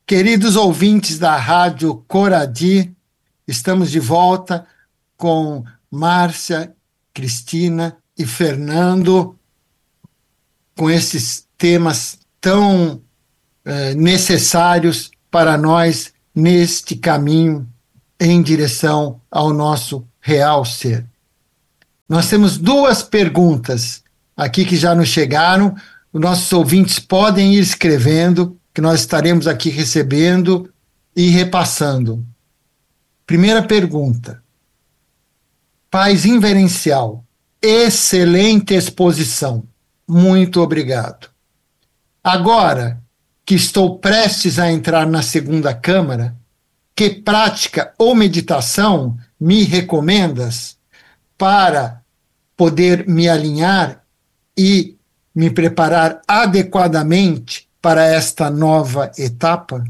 Queridos ouvintes da Rádio Coradi, estamos de volta com Márcia, Cristina e Fernando, com esses temas tão necessários para nós neste caminho em direção ao nosso real ser. Nós temos duas perguntas aqui que já nos chegaram. Os nossos ouvintes podem ir escrevendo, que nós estaremos aqui recebendo e repassando. Primeira pergunta. Paz inverencial. Excelente exposição. Muito obrigado. Agora que estou prestes a entrar na segunda câmara, que prática ou meditação me recomendas para poder me alinhar e me preparar adequadamente para esta nova etapa?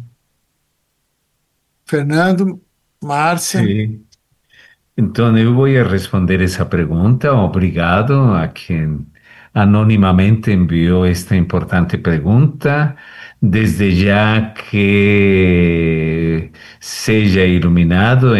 Fernando, Márcia. Sí. Então, eu vou responder essa pergunta. Obrigado a quem anonimamente enviou esta importante pergunta. Desde já que seja iluminado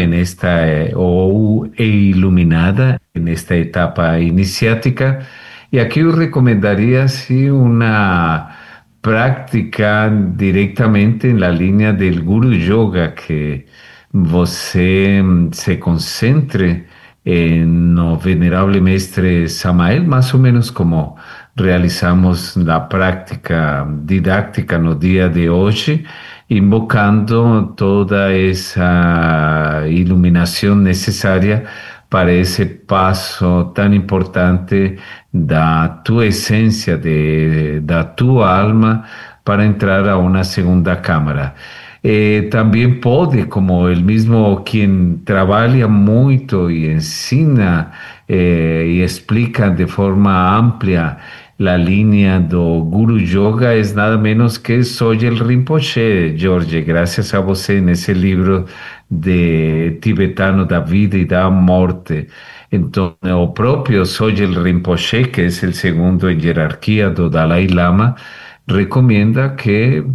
ou iluminada nesta etapa iniciática. E aqui eu recomendaria, sim, uma prática diretamente na linha do Guru Yoga, que você se concentre no venerável mestre Samael, mais ou menos como realizamos na prática didática no dia de hoje, invocando toda essa iluminação necessária para esse passo tão importante da tua essência, da tua alma, para entrar a uma segunda câmara. Também pode, como ele mesmo quem trabalha muito e ensina e explica de forma ampla a linha do Guru Yoga, é nada menos que Sogyal Rinpoche, Jorge, graças a você nesse livro de tibetano da vida e da morte. Então, o próprio Sogyal Rinpoche, que é o segundo em hierarquia do Dalai Lama, recomenda que,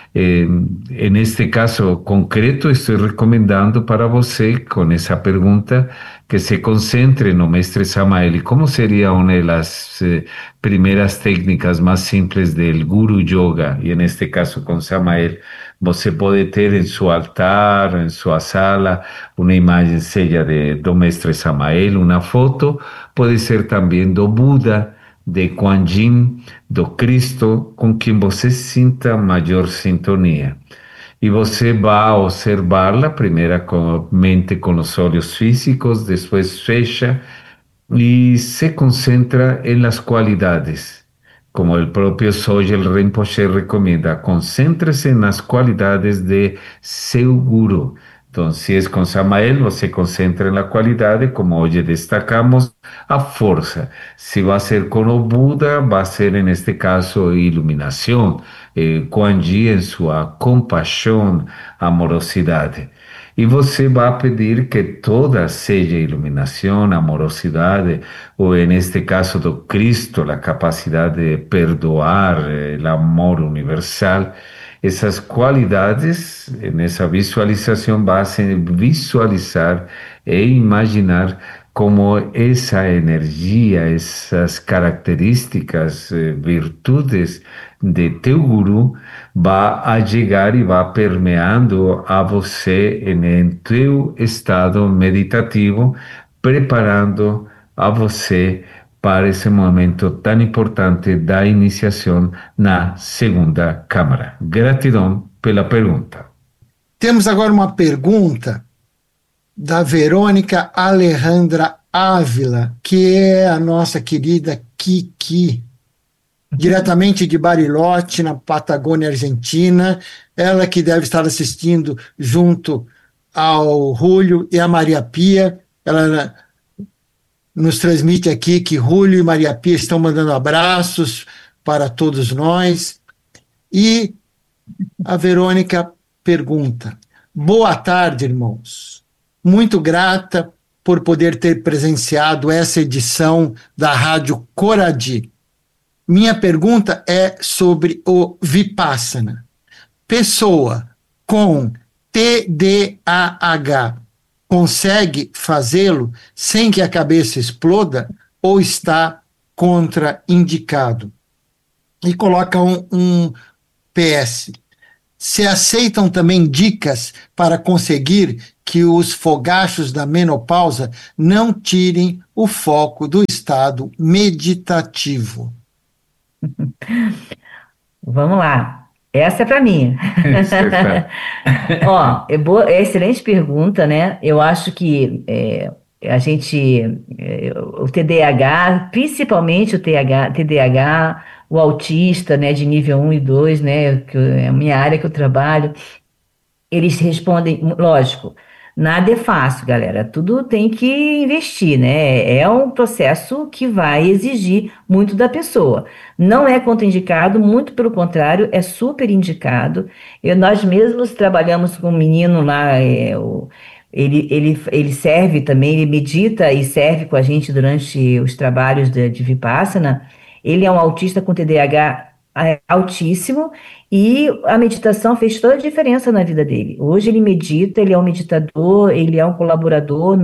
neste caso concreto, estou recomendando para você, com essa pergunta, que se concentre no mestre Samael. E como seria uma das primeiras técnicas mais simples do Guru Yoga? E neste caso com Samael, você pode ter em seu altar, em sua sala, uma imagem seja do mestre Samael, uma foto, pode ser também do Buda, de Kuan Yin, do Cristo, com quem você sinta maior sintonia. E você vai observá-la, primeiramente com os olhos físicos, depois fecha e se concentra em las qualidades. Como o próprio Sogyal Rinpoche recomenda, concéntrese nas qualidades de seu guru. Então, se é com Samael, você concentra na qualidade, como hoje destacamos, a força. Se vai ser com o Buda, vai ser, neste caso, iluminação, Kuan Yin em sua compaixão, amorosidade. E você vai pedir que toda seja iluminação, amorosidade, ou, neste caso do Cristo, a capacidade de perdoar, o amor universal. Essas qualidades, nessa visualização, base visualizar e imaginar como essa energia, essas características, virtudes de teu guru vai a chegar e vai permeando a você em teu estado meditativo, preparando a você para esse momento tão importante da iniciação na segunda câmara. Gratidão pela pergunta. Temos agora uma pergunta da Verônica Alejandra Ávila, que é a nossa querida Kiki, diretamente de Bariloche, na Patagônia Argentina. Ela que deve estar assistindo junto ao Julio e a Maria Pia. Ela nos transmite aqui que Julio e Maria Pia estão mandando abraços para todos nós. E a Verônica pergunta: boa tarde, irmãos. Muito grata por poder ter presenciado essa edição da Rádio Coradi. Minha pergunta é sobre o Vipassana. Pessoa com TDAH consegue fazê-lo sem que a cabeça exploda ou está contraindicado? E coloca um PS. Se aceitam também dicas para conseguir que os fogachos da menopausa não tirem o foco do estado meditativo? Vamos lá. Essa é para mim. Espetáculo. Ó, é excelente pergunta, né? Eu acho que a gente, o TDAH, principalmente o TDAH, o autista, né, de nível 1 e 2, né, que é a minha área que eu trabalho, eles respondem, lógico, nada é fácil, galera. Tudo tem que investir, né? É um processo que vai exigir muito da pessoa. Não é contraindicado, muito pelo contrário, é super indicado. Nós mesmos trabalhamos com um menino lá, ele serve também, ele medita e serve com a gente durante os trabalhos de Vipassana. Ele é um autista com TDAH altíssimo. E a meditação fez toda a diferença na vida dele. Hoje ele medita, ele é um meditador, ele é um colaborador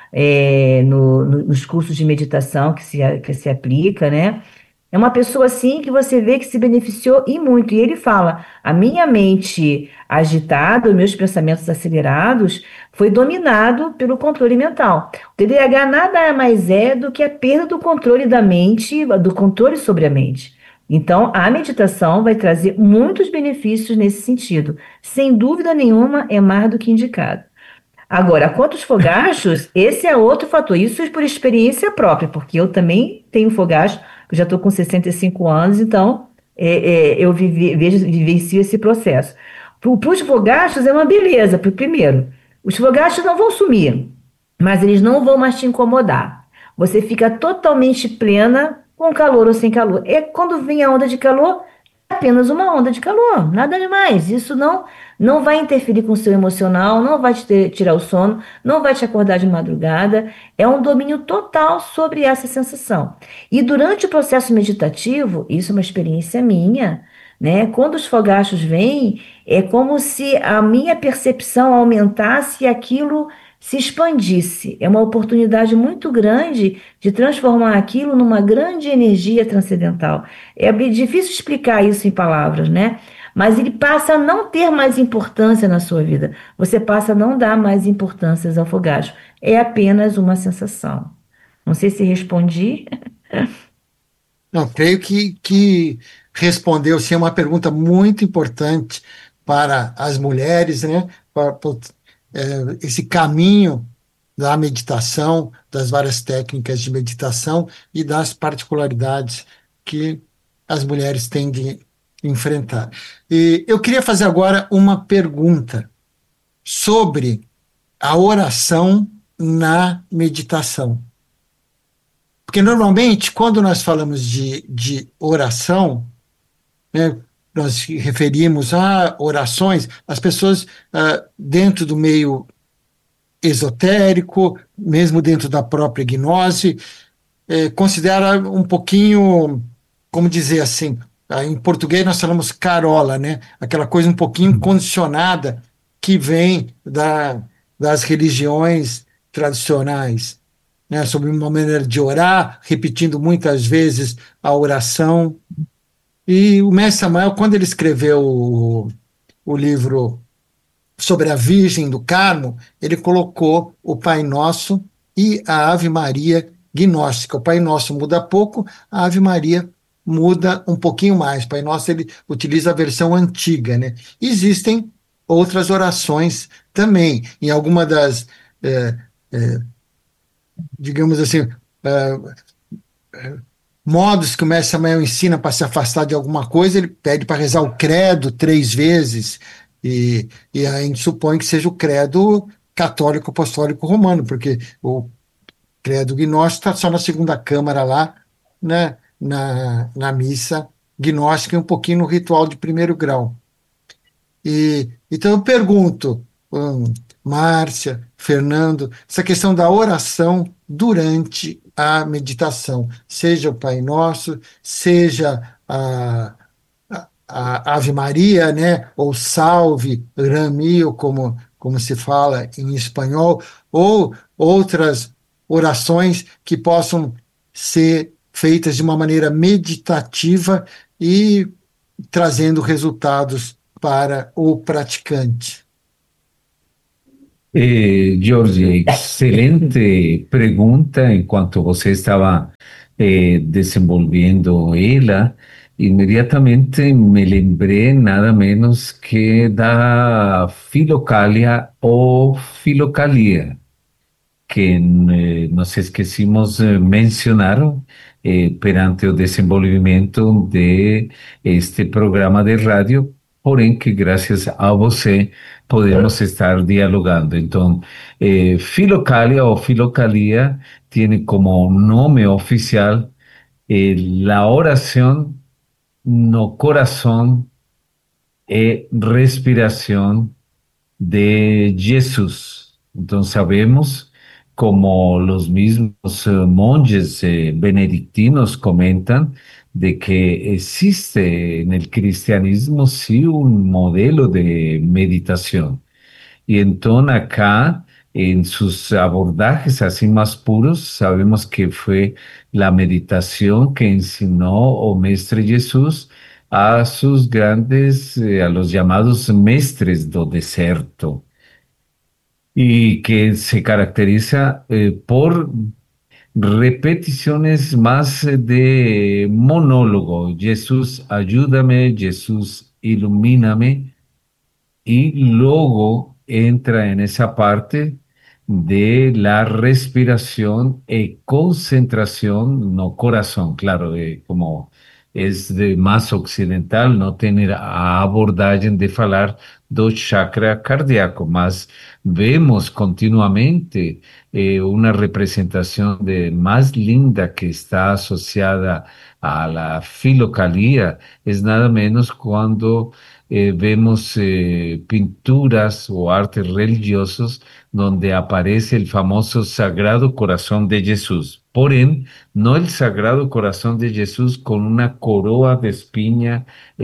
nos cursos de meditação que se aplica, né? É uma pessoa assim que você vê que se beneficiou e muito. E ele fala: a minha mente agitada, os meus pensamentos acelerados, foi dominado pelo controle mental. O TDAH nada mais é do que a perda do controle da mente, do controle sobre a mente. Então, a meditação vai trazer muitos benefícios nesse sentido. Sem dúvida nenhuma, é mais do que indicado. Agora, quanto aos fogachos, esse é outro fator. Isso é por experiência própria, porque eu também tenho fogacho, eu já estou com 65 anos, então eu vivencio esse processo. Para os fogachos é uma beleza, primeiro. Os fogachos não vão sumir, mas eles não vão mais te incomodar. Você fica totalmente plena com calor ou sem calor. E quando vem a onda de calor, é apenas uma onda de calor, nada demais. Isso não vai interferir com o seu emocional, não vai tirar o sono, não vai te acordar de madrugada. É um domínio total sobre essa sensação. E durante o processo meditativo, isso é uma experiência minha, né? Quando os fogachos vêm, é como se a minha percepção aumentasse e aquilo se expandisse. É uma oportunidade muito grande de transformar aquilo numa grande energia transcendental. É difícil explicar isso em palavras, né? Mas ele passa a não ter mais importância na sua vida. Você passa a não dar mais importância ao fogacho. É apenas uma sensação. Não sei se respondi. Não, creio que respondeu sim, é uma pergunta muito importante para as mulheres, né? Esse caminho da meditação, das várias técnicas de meditação e das particularidades que as mulheres têm de enfrentar. E eu queria fazer agora uma pergunta sobre a oração na meditação. Porque normalmente, quando nós falamos de oração, né, nós referimos a orações, as pessoas dentro do meio esotérico, mesmo dentro da própria gnose, considera um pouquinho, como dizer assim, em português nós falamos carola, né? Aquela coisa um pouquinho condicionada que vem das religiões tradicionais, né? Sobre uma maneira de orar, repetindo muitas vezes a oração. E o Mestre Samael, quando ele escreveu o livro sobre a Virgem do Carmo, ele colocou o Pai Nosso e a Ave Maria gnóstica. O Pai Nosso muda pouco, a Ave Maria muda um pouquinho mais. O Pai Nosso ele utiliza a versão antiga, né? Existem outras orações também. Em alguma das, digamos assim, modos que o Mestre Samael ensina para se afastar de alguma coisa, ele pede para rezar o credo 3 vezes, e a gente supõe que seja o credo católico apostólico romano, porque o credo gnóstico está só na segunda câmara lá, né, na missa gnóstica e um pouquinho no ritual de primeiro grau. Então eu pergunto, Márcia, Fernando, essa questão da oração durante a meditação, seja o Pai Nosso, seja a Ave Maria, né? Ou Salve, Ramio, como se fala em espanhol, ou outras orações que possam ser feitas de uma maneira meditativa e trazendo resultados para o praticante. Jorge, excelente pergunta. Enquanto você estava desenvolvendo ela, imediatamente me lembrei nada menos que da Filocalia ou Filocalia, que nos esquecimos mencionar perante o desenvolvimento de este programa de rádio, porém que graças a você podemos estar dialogando. Então, Filocalia o Filocalia tiene como nome oficial la oración no corazón e respiración de Jesús. Entonces sabemos, como los mismos monjes benedictinos comentan, de que existe en el cristianismo sí un modelo de meditación. Y entonces acá, en sus abordajes así más puros, sabemos que fue la meditación que enseñó o Mestre Jesús a sus grandes, a los llamados mestres do deserto, y que se caracteriza por repeticiones más de monólogo. Jesús, ayúdame, Jesús, ilumíname. Y luego entra en esa parte de la respiración y concentración, no corazón, claro, como es de más occidental, no tener a abordaje de falar do chakra cardíaco, mas vemos continuamente una representación de más linda que está asociada a la filocalía, es nada menos cuando vemos pinturas o artes religiosos donde aparece el famoso Sagrado Corazón de Jesús. Porém, no el Sagrado Corazón de Jesús con una coroa de espiña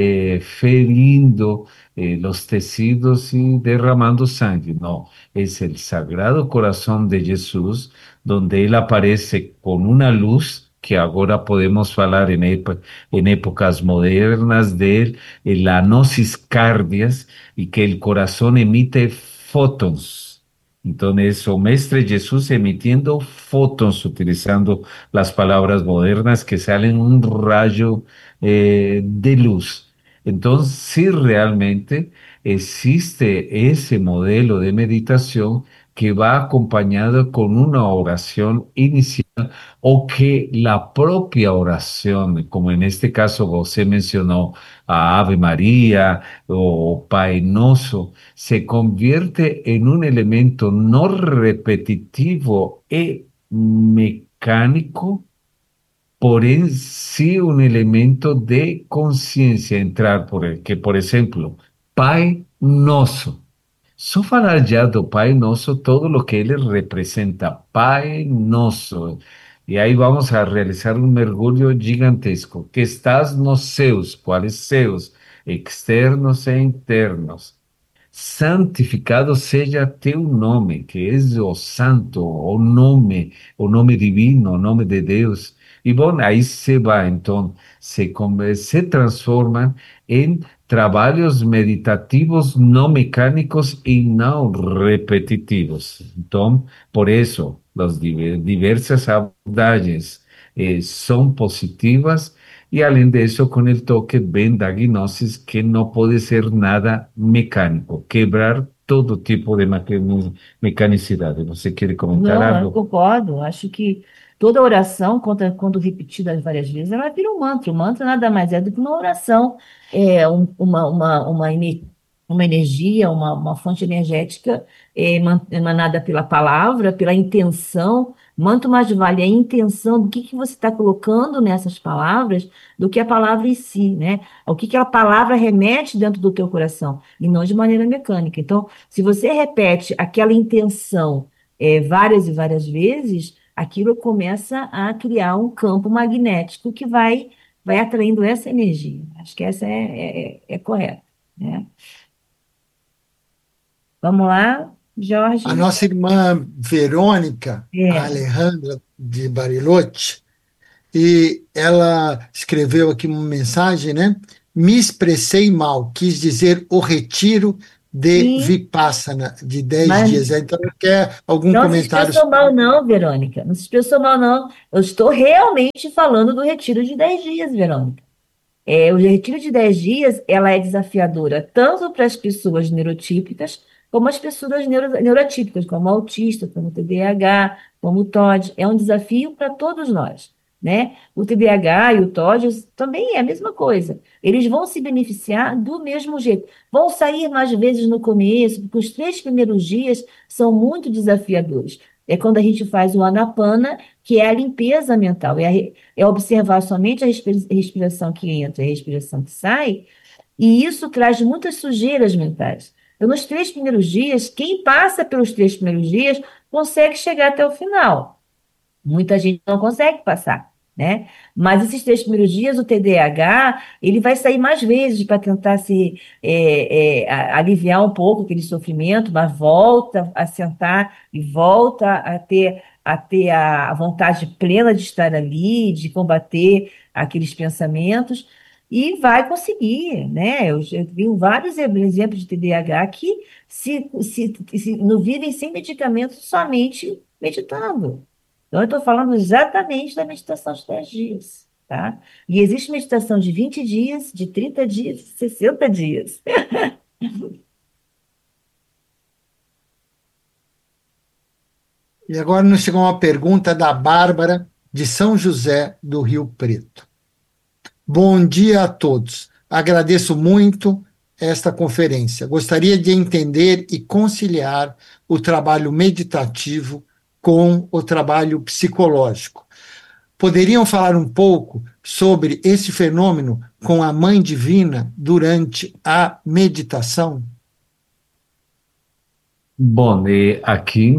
ferindo los tejidos y derramando sangre. No, es el Sagrado Corazón de Jesús donde él aparece con una luz que ahora podemos hablar en épocas modernas de la gnosis cardias, y que el corazón emite fótons. Entonces, o Mestre Jesús emitiendo fótons, utilizando las palabras modernas que salen un rayo de luz. Entonces, sí, realmente existe ese modelo de meditación que va acompañado con una oración inicial, o que la propia oración, como en este caso usted mencionó a Ave María o Pai Nosso, se convierte en un elemento no repetitivo y mecánico, por en sí un elemento de conciencia, entrar por el que, por ejemplo, Pai Nosso. Só falar já do Pai Nosso, todo lo que ele representa, Pai Nosso. E aí vamos a realizar um mergulho gigantesco. Que estás nos céus, quais céus? Externos e internos. Santificado seja teu nome, que és o santo, o nome divino, o nome de Deus. E bom, aí se vai, então, se transforma em trabalhos meditativos não mecânicos e não repetitivos. Então, por isso, as diversas abordagens são positivas, y além de eso, con el toque ven da gnosis que no puede ser nada mecánico, quebrar todo tipo de mecanicidad. ¿Você quiere comentar Não, eu algo? concordo. Acho que toda oração, quando repetida várias vezes, ela vira um mantra. O mantra nada mais é do que uma oração, uma energia, uma fonte energética emanada pela palavra, pela intenção. Manto mais vale a intenção do que você está colocando nessas palavras do que a palavra em si, né? O que a palavra remete dentro do teu coração, e não de maneira mecânica. Então, se você repete aquela intenção várias e várias vezes, aquilo começa a criar um campo magnético que vai vai atraindo essa energia. Acho que essa é correta, né? Vamos lá, A Jorge. nossa irmã Verônica, a É, Alejandra de Bariloche, e ela escreveu aqui uma mensagem, né? Me expressei mal, quis dizer o retiro de sim, Vipassana de 10 dias. mas Então, quer algum não se comentário? expressou mal, não, Verônica. Não se expressou mal, não. Eu estou realmente falando do retiro de 10 dias, Verônica. O retiro de 10 dias, ela é desafiadora tanto para as pessoas neurotípicas, como as pessoas neurotípicas, como o autista, como o TDAH, como o TOD. É um desafio para todos nós, né? O TDAH e o TOD também é a mesma coisa. Eles vão se beneficiar do mesmo jeito. Vão sair mais vezes no começo, porque os 3 primeiros dias são muito desafiadores. É quando a gente faz o Anapana, que é a limpeza mental, é observar somente a respiração que entra e a respiração que sai, e isso traz muitas sujeiras mentais. Então, nos 3 primeiros dias, quem passa pelos 3 primeiros dias consegue chegar até o final. Muita gente não consegue passar, né? Mas esses 3 primeiros dias, o TDAH, ele vai sair mais vezes para tentar aliviar um pouco aquele sofrimento, mas volta a sentar e volta a ter a vontade plena de estar ali, de combater aqueles pensamentos, e vai conseguir, né? Eu já vi vários exemplos de TDAH que não vivem sem medicamento, somente meditando. Então, eu estou falando exatamente da meditação de 10 dias, tá? E existe meditação de 20 dias, de 30 dias, de 60 dias. E agora nos chegou uma pergunta da Bárbara, de São José do Rio Preto. Bom dia a todos. Agradeço muito esta conferência. Gostaria de entender e conciliar o trabalho meditativo com o trabalho psicológico. Poderiam falar um pouco sobre esse fenômeno com a Mãe Divina durante a meditação? Bom, aqui,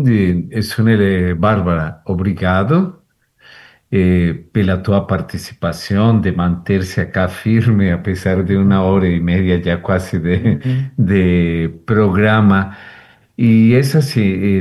Bárbara, obrigado pela tua participação, de manter-se acá firme, apesar de 1 hora e meia já quase Uhum. de programa. Y es así,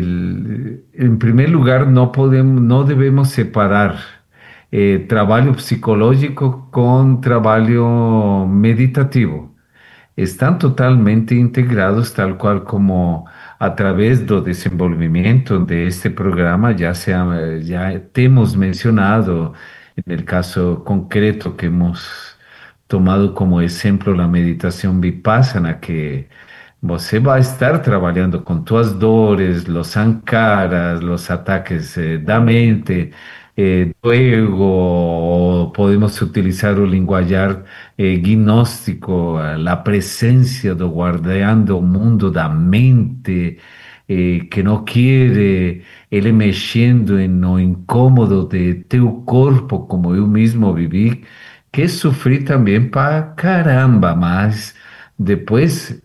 en primer lugar, no debemos separar trabajo psicológico con trabajo meditativo. Están totalmente integrados, tal cual como a través del desenvolvimiento de este programa ya te hemos mencionado en el caso concreto que hemos tomado como ejemplo la meditación Vipassana, que você vai estar trabalhando com tuas dores, los ancaras, los ataques da mente, do ego, ou podemos utilizar o linguajar gnóstico, a presença do guardião do mundo da mente, que não quer ele mexendo no incômodo de teu corpo, como eu mesmo vivi, que sofri também para caramba, mas depois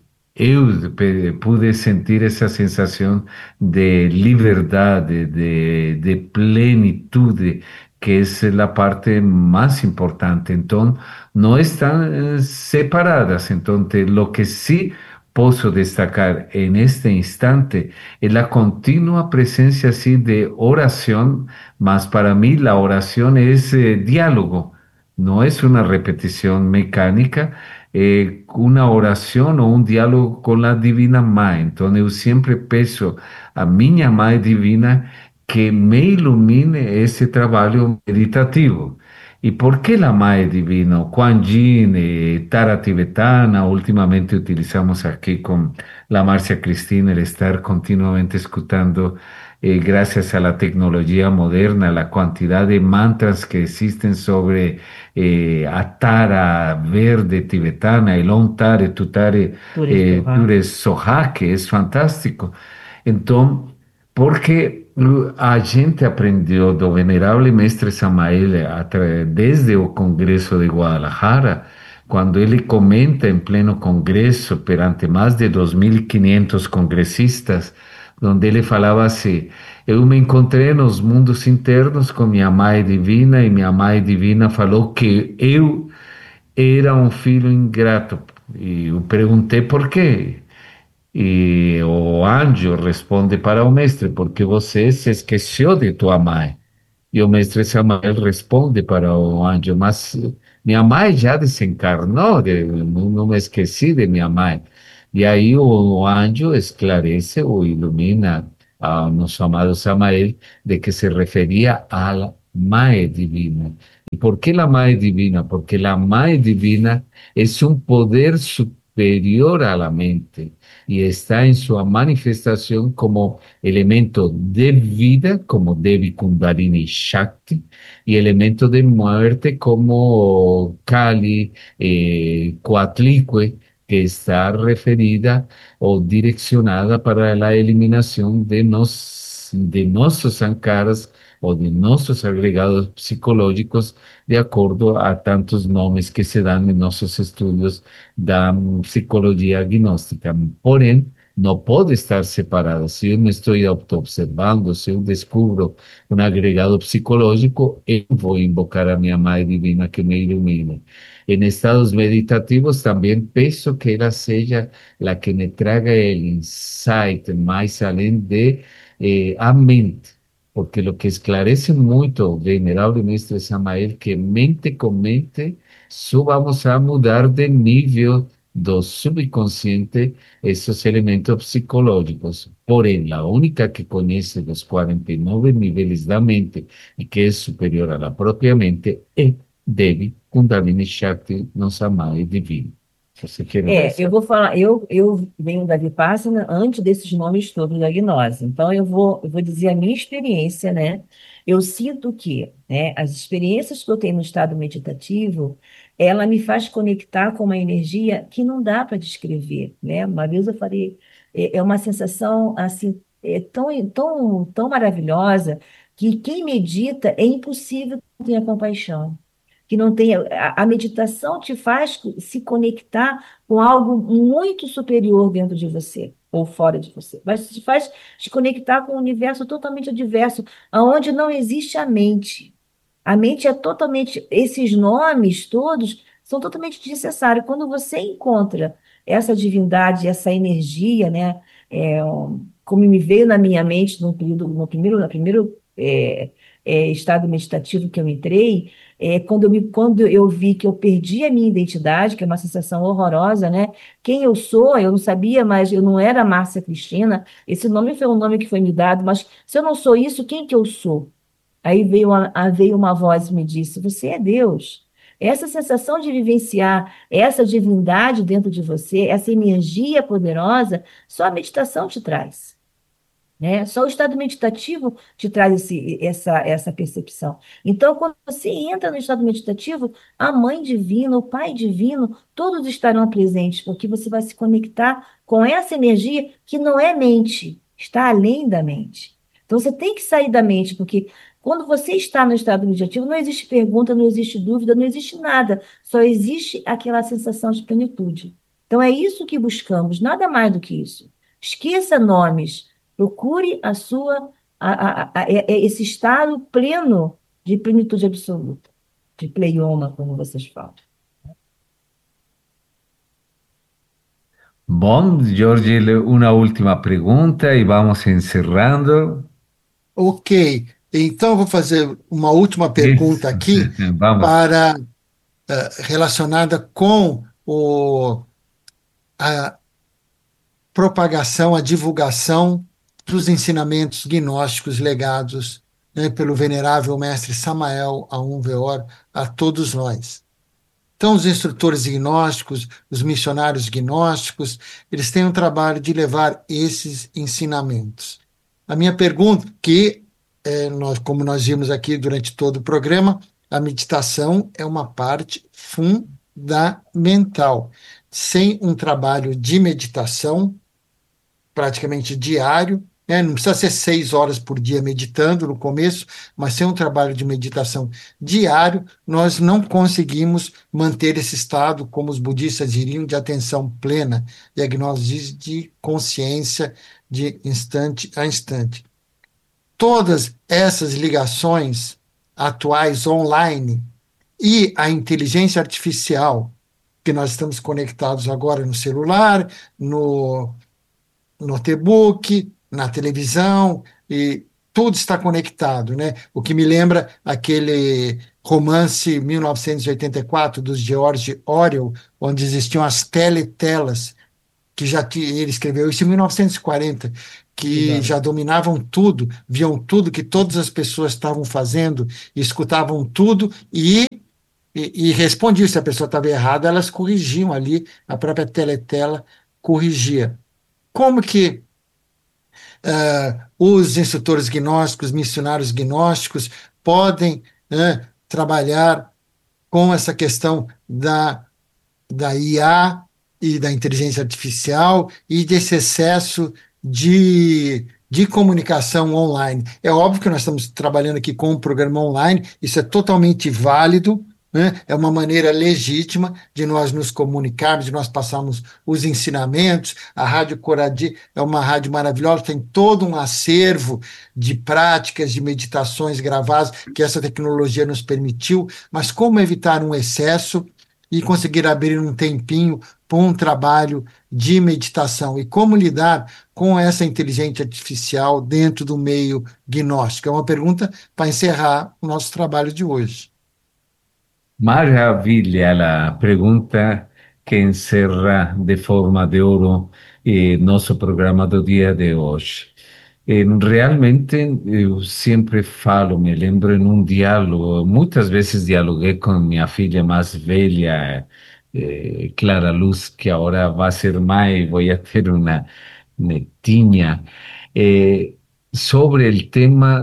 pude sentir essa sensação de liberdade, de plenitude, que é a parte mais importante. Então, não estão separadas. Então, lo que sí posso destacar en este instante es la continua presencia así de oración, mas para mí la oración es diálogo, no es una repetición mecánica, una oración o un diálogo con la Divina Mãe. Então, eu sempre peço a minha Mãe Divina que me ilumine esse trabalho meditativo. ¿Y por qué la Mãe Divina? Kuan Yin, Tara Tibetana, últimamente utilizamos aquí con la Marcia Cristina el estar continuamente escuchando, gracias a la tecnología moderna, la cantidad de mantras que existen sobre a Tara verde tibetana, el Om Tare, Tutare, Ture Soha, que es fantástico. Entonces, porque a gente aprendeu do venerável mestre Samael desde o Congresso de Guadalajara, quando ele comenta em pleno congresso perante mais de 2.500 congressistas, onde ele falava assim: eu me encontrei nos mundos internos com minha Mãe Divina e minha Mãe Divina falou que eu era um filho ingrato. E eu perguntei por quê. E o anjo responde para o mestre, porque você se esqueceu de tua mãe. E o mestre Samael responde para o anjo, mas minha mãe já desencarnou, não me esqueci de minha mãe. E aí o anjo esclarece ou ilumina ao nosso amado Samael de que se referia à mãe divina. E por que a mãe divina? Porque a mãe divina é um poder superior à mente e está em sua manifestação como elemento de vida, como Devi Kundalini Shakti, y elemento de muerte como Kali, Coatlicue, que está referida o direccionada para la eliminación de nuestros sankaras o de nuestros agregados psicológicos, de acuerdo a tantos nombres que se dan en nuestros estudios da psicologia agnóstica. Porém, não pode estar separada. Se eu me estou auto-observando, se eu descubro um agregado psicológico, eu vou invocar a minha Mãe Divina que me ilumine. Em estados meditativos, também peço que ela seja a que me traga o insight, mais além de a mente. Porque o que esclarece muito o venerável mestre Samael, que mente com mente, só vamos a mudar de nível do subconsciente esses elementos psicológicos. Porém, a única que conhece os 49 níveis da mente e que é superior à própria mente é Devi Kundalini Shakti, nossa mãe divina. Você quer Eu vou falar, eu venho da Vipassana antes desses nomes todos da gnose. Então, eu vou dizer a minha experiência, né? Eu sinto que, né, as experiências que eu tenho no estado meditativo, ela me faz conectar com uma energia que não dá para descrever, né? Uma vez eu falei, é uma sensação, assim, tão maravilhosa que quem medita é impossível que tenha compaixão. Que não tenha, a meditação te faz se conectar com algo muito superior dentro de você ou fora de você. Mas te faz te conectar com um universo totalmente adverso, onde não existe a mente. A mente é totalmente, esses nomes todos são totalmente desnecessários. Quando você encontra essa divindade, essa energia, né, como me veio na minha mente no primeiro estado meditativo que eu entrei, quando eu vi que eu perdi a minha identidade, que é uma sensação horrorosa, né? Quem eu sou, eu não sabia, mas eu não era Márcia Cristina. Esse nome foi um nome que foi me dado, mas se eu não sou isso, quem que eu sou? Aí veio uma voz e me disse: Você é Deus. Essa sensação de vivenciar essa divindade dentro de você, essa energia poderosa, só a meditação te traz. Né? Só o estado meditativo te traz essa percepção. Então, quando você entra no estado meditativo, a Mãe Divina, o Pai Divino, todos estarão presentes, porque você vai se conectar com essa energia que não é mente, está além da mente. Então, você tem que sair da mente, porque quando você está no estado meditativo, não existe pergunta, não existe dúvida, não existe nada, só existe aquela sensação de plenitude. Então, é isso que buscamos, nada mais do que isso. Esqueça nomes. Procure esse estado pleno de plenitude absoluta, de pleioma, como vocês falam. Bom, Jorge, uma última pergunta e vamos encerrando. Ok, então eu vou fazer uma última pergunta Isso, aqui vamos. para relacionada com a propagação, a divulgação dos ensinamentos gnósticos legados, né, pelo venerável mestre Samael Aum Weor a todos nós. Então, os instrutores gnósticos, os missionários gnósticos, eles têm um trabalho de levar esses ensinamentos. A minha pergunta, como nós vimos aqui durante todo o programa, a meditação é uma parte fundamental. Sem um trabalho de meditação, praticamente diário, né? Não precisa ser 6 horas por dia meditando no começo, mas sem um trabalho de meditação diário, nós não conseguimos manter esse estado, como os budistas diriam, de atenção plena, e a gnose diz de consciência de instante a instante. Todas essas ligações atuais online, e a inteligência artificial, que nós estamos conectados agora no celular, no notebook, na televisão, e tudo está conectado, né? O que me lembra aquele romance 1984 dos George Orwell, onde existiam as teletelas, que ele escreveu isso em 1940, que Exato. já dominavam tudo, viam tudo que todas as pessoas estavam fazendo, escutavam tudo e respondiam. Se a pessoa estava errada, elas corrigiam ali, a própria teletela corrigia. Como que os instrutores gnósticos, missionários gnósticos, podem trabalhar com essa questão da IA e da inteligência artificial e desse excesso de comunicação online. É óbvio que nós estamos trabalhando aqui com um programa online, isso é totalmente válido, né? É uma maneira legítima de nós nos comunicarmos, de nós passarmos os ensinamentos. A Rádio Coradi é uma rádio maravilhosa, tem todo um acervo de práticas, de meditações gravadas que essa tecnologia nos permitiu, mas como evitar um excesso e conseguir abrir um tempinho para um trabalho de meditação e como lidar com essa inteligência artificial dentro do meio gnóstico? É uma pergunta para encerrar o nosso trabalho de hoje. Maravilha la pergunta que encerra de forma de ouro nosso programa do dia de hoje. Realmente, eu sempre falo, me lembro em um diálogo, muitas vezes dialoguei com minha filha mais velha, Clara Luz, que agora vai ser mãe, vou ter uma netinha, eh, sobre o tema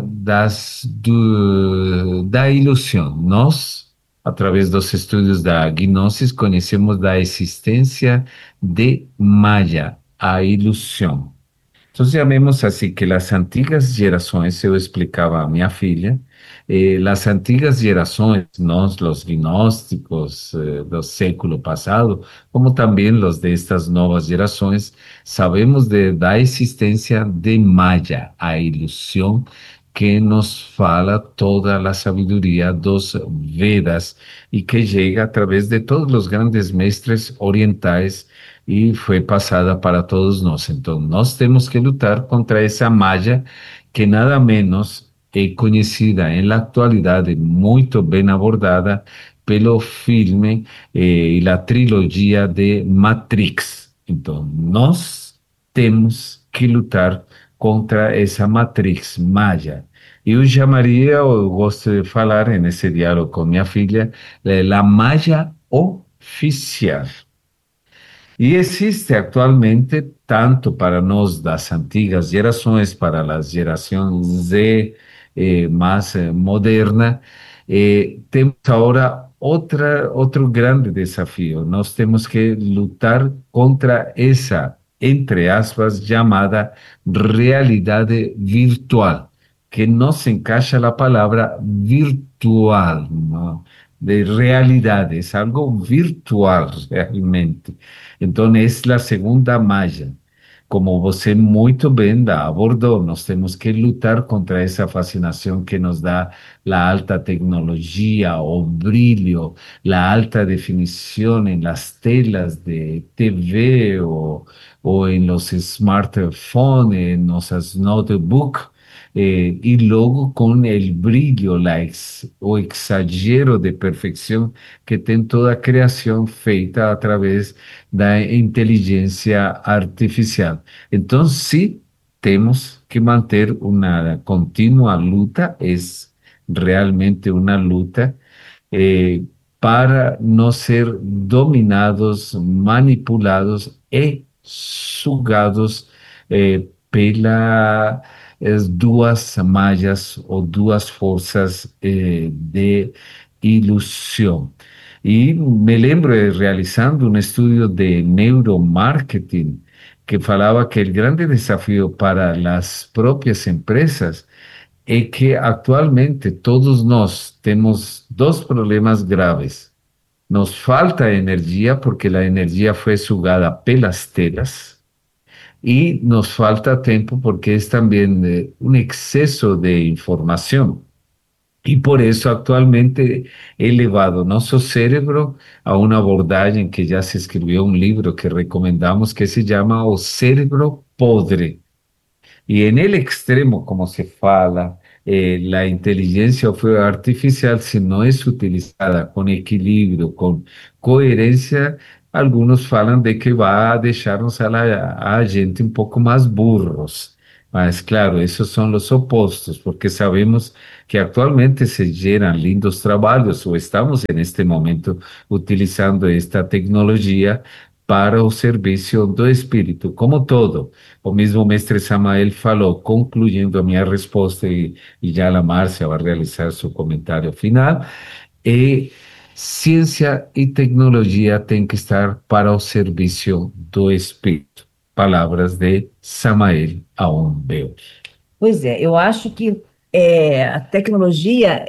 da ilusão. Nós, através dos estudos da Gnosis, conhecemos da existência de Maya, a ilusão. Então, sabemos assim que as antigas gerações, eu explicava a minha filha, as antigas gerações, nós, os gnósticos do século passado, como também os destas novas gerações, sabemos da existência de Maya, a ilusão que nos fala toda a sabedoria dos Vedas e que chega através de todos os grandes mestres orientais e foi passada para todos nós. Então, nós temos que lutar contra essa Maya que nada menos é conhecida na atualidade, muito bem abordada pelo filme e a trilogia de Matrix. Então, nós temos que lutar contra essa Matrix Maya. Eu chamaria, eu gosto de falar nesse diálogo com minha filha, a Maya oficial. E existe atualmente, tanto para nós das antigas gerações, para as gerações Z mais moderna, temos agora outro grande desafio. Nós temos que lutar contra essa, entre aspas, chamada realidade virtual, que não se encaixa a palavra virtual, não? De realidade, é algo virtual realmente. Então, essa é a segunda Maya. Como você muito bem abordou, nós temos que lutar contra essa fascinação que nos dá a alta tecnologia, o brilho, a alta definição em las telas de TV ou em los smartphones, em nossas notebooks, e logo com o brilho, o exagero de perfeição que tem toda a criação feita através da inteligência artificial. Então, sim, temos que manter uma contínua luta, é realmente uma luta eh, para não ser dominados, manipulados e sugados pelas duas malhas ou duas forças de ilusão. E me lembro realizando um estudo de neuromarketing que falava que o grande desafio para as próprias empresas é que atualmente todos nós temos dois problemas graves. Nos falta energia porque a energia foi sugada pelas telas e nos falta tempo porque é também um excesso de informação. E por isso, atualmente, he levado nosso cérebro a uma abordagem que já se escreveu um livro que recomendamos, que se chama O Cérebro Podre. Y en el extremo, como se fala, la inteligencia artificial, si no es utilizada con equilibrio, con coherencia, algunos falan de que va a dejarnos a gente un poco más burros. Mas, claro, esos son los opuestos, porque sabemos que actualmente se geran lindos trabajos, o estamos en este momento utilizando esta tecnología para o serviço do espírito, como todo. O mesmo mestre Samael falou, concluindo a minha resposta, e já a Márcia vai realizar seu comentário final, ciência e tecnologia têm que estar para o serviço do espírito. Palavras de Samael Aoun. Pois é, eu acho que a tecnologia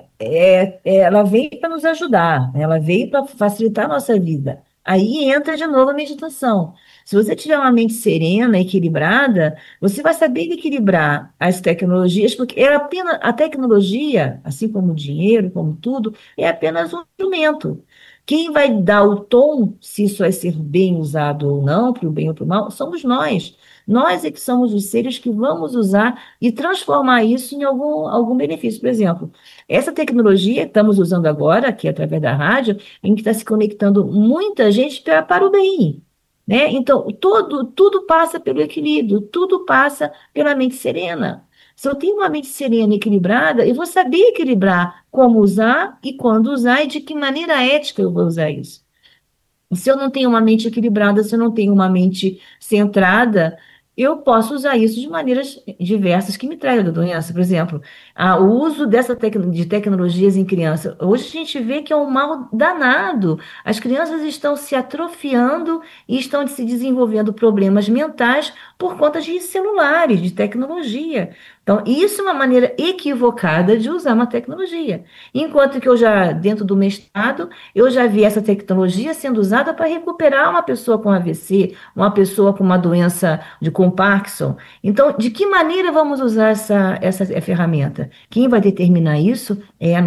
ela veio para nos ajudar, né? Ela veio para facilitar a nossa vida. Aí entra de novo a meditação. Se você tiver uma mente serena, equilibrada, você vai saber equilibrar as tecnologias, porque a tecnologia, assim como o dinheiro, como tudo, é apenas um instrumento. Quem vai dar o tom, se isso vai ser bem usado ou não, para o bem ou para o mal, somos nós. Nós é que somos os seres que vamos usar e transformar isso em algum benefício. Por exemplo, essa tecnologia que estamos usando agora, aqui através da rádio, em que está se conectando muita gente para o bem, né? Então, tudo passa pelo equilíbrio, tudo passa pela mente serena. Se eu tenho uma mente serena e equilibrada, eu vou saber equilibrar como usar e quando usar e de que maneira ética eu vou usar isso. Se eu não tenho uma mente equilibrada, se eu não tenho uma mente centrada, eu posso usar isso de maneiras diversas que me tragam doença. Por exemplo, o uso de tecnologias em criança. Hoje a gente vê que é um mal danado. As crianças estão se atrofiando e estão se desenvolvendo problemas mentais por conta de celulares, de tecnologia. Então, isso é uma maneira equivocada de usar uma tecnologia. Enquanto que dentro do mestrado, eu já vi essa tecnologia sendo usada para recuperar uma pessoa com AVC, uma pessoa com uma doença com Parkinson. Então, de que maneira vamos usar essa ferramenta? Quem vai determinar isso é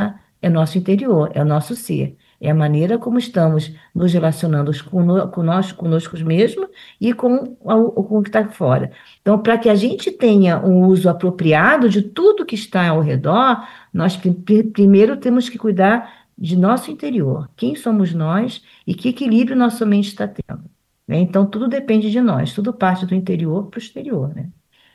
nosso interior, é o nosso ser. É a maneira como estamos nos relacionando conosco mesmos e com o que está fora. Então, para que a gente tenha um uso apropriado de tudo que está ao redor, nós primeiro temos que cuidar de nosso interior. Quem somos nós e que equilíbrio nossa mente está tendo, né? Então, tudo depende de nós, tudo parte do interior para o exterior, né?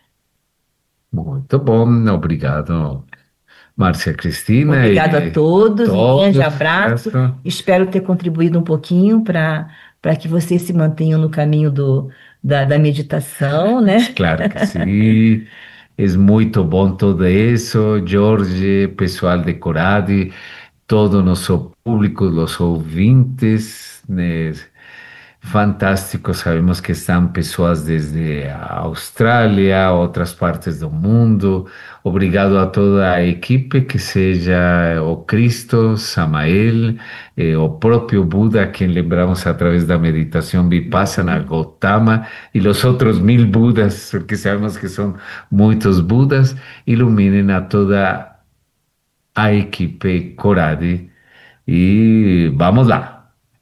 Muito bom, obrigado, Márcia Cristina. Obrigada a todos, um grande abraço. Certo. Espero ter contribuído um pouquinho para que vocês se mantenham no caminho da meditação, né? Claro que sim. É muito bom tudo isso, Jorge, pessoal de Coradi, todo o nosso público, os ouvintes, né? Fantástico, sabemos que estão pessoas desde a Austrália, outras partes do mundo. Obrigado a toda a equipe, que seja o Cristo, Samael, o próprio Buda, a quem lembramos através da meditação Vipassana, Gautama, e os outros 1000 Budas, porque sabemos que são muitos Budas, iluminem a toda a equipe Coradi. E vamos lá.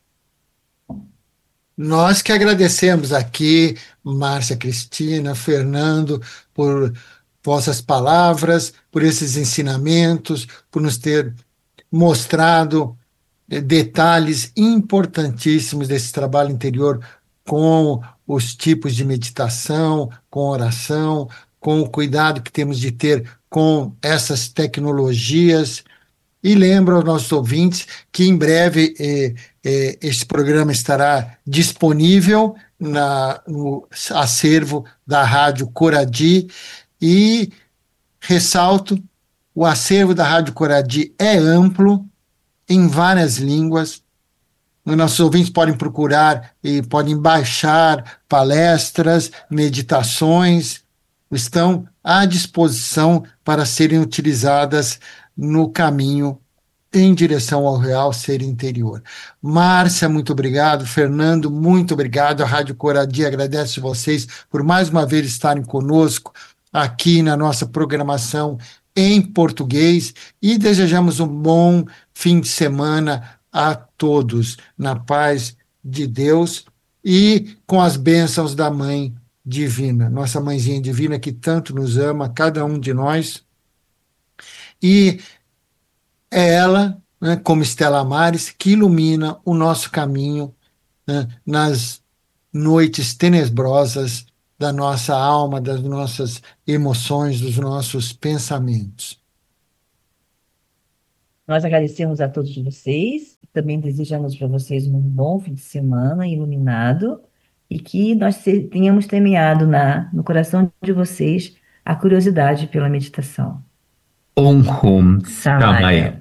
Nós que agradecemos aqui, Márcia Cristina, Fernando, por vossas palavras, por esses ensinamentos, por nos ter mostrado detalhes importantíssimos desse trabalho interior com os tipos de meditação, com oração, com o cuidado que temos de ter com essas tecnologias. E lembro aos nossos ouvintes que em breve este programa estará disponível no acervo da Rádio Coradi, e ressalto, o acervo da Rádio Coradi é amplo, em várias línguas. Nossos ouvintes podem procurar e podem baixar palestras, meditações, estão à disposição para serem utilizadas no caminho em direção ao real ser interior. Márcia, muito obrigado. Fernando, muito obrigado. A Rádio Coradi agradece vocês por mais uma vez estarem conosco aqui na nossa programação em português e desejamos um bom fim de semana a todos, na paz de Deus e com as bênçãos da Mãe Divina, nossa Mãezinha Divina que tanto nos ama, cada um de nós. E é ela, né, como Estela Maris, que ilumina o nosso caminho, né, nas noites tenebrosas da nossa alma, das nossas emoções, dos nossos pensamentos. Nós agradecemos a todos vocês, também desejamos para vocês um bom fim de semana iluminado e que nós tenhamos semeado no coração de vocês a curiosidade pela meditação. Om Hum Shamaya.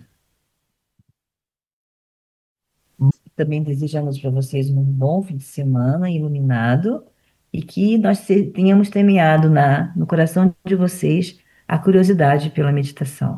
Também desejamos para vocês um bom fim de semana iluminado e que nós tenhamos semeado no coração de vocês a curiosidade pela meditação.